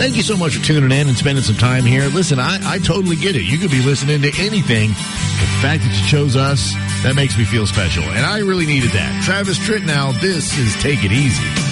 Thank you so much for tuning in and spending some time here. Listen, I totally get it. You could be listening to anything. But the fact that you chose us, that makes me feel special. And I really needed that. Travis Tritt now, this is Take It Easy.